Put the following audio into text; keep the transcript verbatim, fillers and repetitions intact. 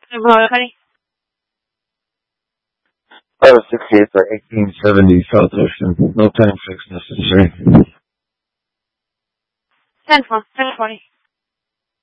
Royal Honey. Oh, sixty-eight for eighteen seventy South Ocean. No time fix necessary. ten four, ten forty.